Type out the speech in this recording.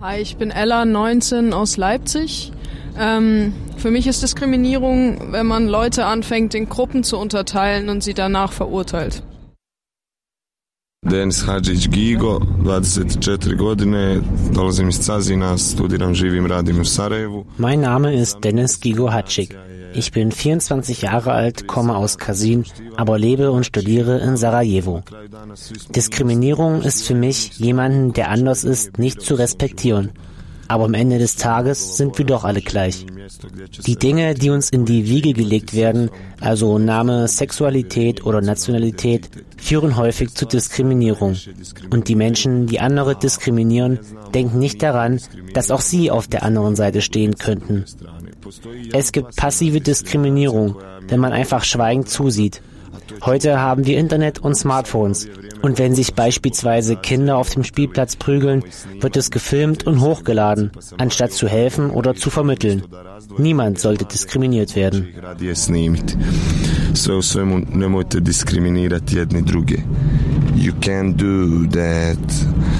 Hi, ich bin Ella, 19, aus Leipzig. Für mich ist Diskriminierung, wenn man Leute anfängt, in Gruppen zu unterteilen und sie danach verurteilt. Denis Hadžić Gigo, 24 godine, dolazim iz Cazina, studiram, živim, radim u Sarajevu. Mein Name ist Denis Gigo Hadžić. Ich bin 24 Jahre alt, komme aus Kasin, aber lebe und studiere in Sarajevo. Diskriminierung ist für mich, jemanden, der anders ist, nicht zu respektieren. Aber am Ende des Tages sind wir doch alle gleich. Die Dinge, die uns in die Wiege gelegt werden, also Name, Sexualität oder Nationalität, führen häufig zu Diskriminierung. Und die Menschen, die andere diskriminieren, denken nicht daran, dass auch sie auf der anderen Seite stehen könnten. Es gibt passive Diskriminierung, wenn man einfach schweigend zusieht. Heute haben wir Internet und Smartphones. Und wenn sich beispielsweise Kinder auf dem Spielplatz prügeln, wird es gefilmt und hochgeladen, anstatt zu helfen oder zu vermitteln. Niemand sollte diskriminiert werden. Sve u svemu, nemojte diskriminirati jedni druge. You can't do that.